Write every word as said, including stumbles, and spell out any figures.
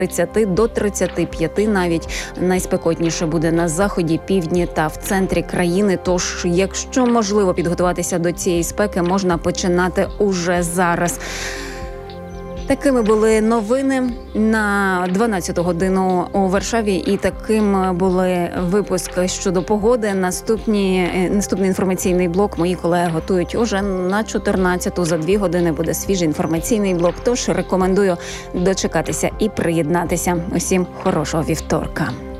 тридцяти до тридцяти п'яти навіть. Найспекотніше буде на заході, півдні та в центрі країни. Тож, якщо можливо підготуватися до цієї спеки, можна починати уже зараз. Такими були новини на дванадцяту годину у Варшаві, і таким були випуски щодо погоди. Наступні, наступний інформаційний блок мої колеги готують уже на чотирнадцяту. За дві години буде свіжий інформаційний блок, тож рекомендую дочекатися і приєднатися. Усім хорошого вівторка.